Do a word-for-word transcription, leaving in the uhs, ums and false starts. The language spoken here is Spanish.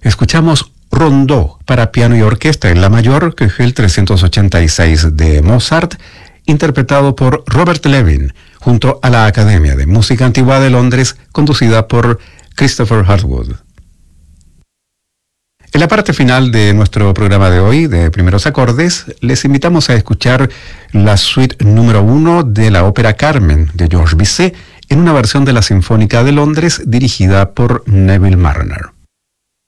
Escuchamos Rondó para piano y orquesta en la mayor, que es el trescientos ochenta y seis de Mozart, interpretado por Robert Levin, junto a la Academia de Música Antigua de Londres, conducida por Christopher Hartwood. En la parte final de nuestro programa de hoy, de Primeros Acordes, les invitamos a escuchar la suite número uno de la ópera Carmen de Georges Bizet, en una versión de la Sinfónica de Londres dirigida por Neville Marriner.